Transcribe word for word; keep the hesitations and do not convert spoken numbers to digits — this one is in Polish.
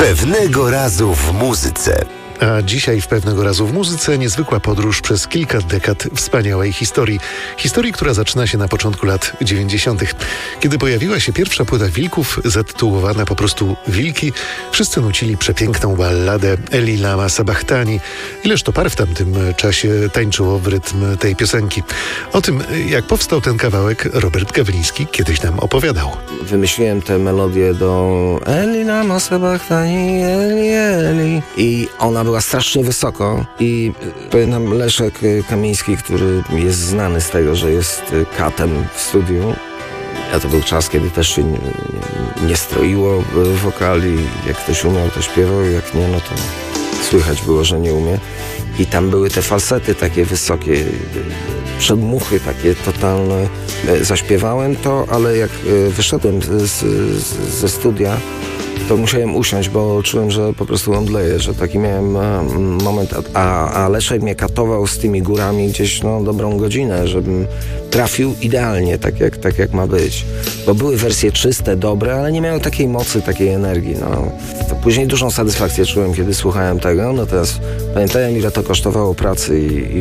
Pewnego razu w muzyce. A dzisiaj w Pewnego razu w muzyce niezwykła podróż przez kilka dekad wspaniałej historii. Historii, która zaczyna się na początku lat dziewięćdziesiątych. Kiedy pojawiła się pierwsza płyta Wilków, zatytułowana po prostu Wilki, wszyscy nucili przepiękną balladę Eli Lama Sabachtani. Ileż to par w tamtym czasie tańczyło w rytm tej piosenki. O tym, jak powstał ten kawałek, Robert Gawliński kiedyś nam opowiadał. Wymyśliłem tę melodię do Eli Lama Sabachtani, Eli, Eli i ona była strasznie wysoko i pamiętam Leszek Kamiński, który jest znany z tego, że jest katem w studiu. A to był czas, kiedy też się nie, nie stroiło wokali. Jak ktoś umiał, to śpiewał, jak nie, no to słychać było, że nie umie. I tam były te falsety takie wysokie, przedmuchy takie totalne. Zaśpiewałem to, ale jak wyszedłem z, z, ze studia, to musiałem usiąść, bo czułem, że po prostu omdleję, że taki miałem moment, a, a Leszek mnie katował z tymi górami gdzieś no, dobrą godzinę, żebym trafił idealnie, tak jak, tak jak ma być. Bo były wersje czyste, dobre, ale nie miały takiej mocy, takiej energii. No. To później dużą satysfakcję czułem, kiedy słuchałem tego. No teraz pamiętałem, ile to kosztowało pracy i, i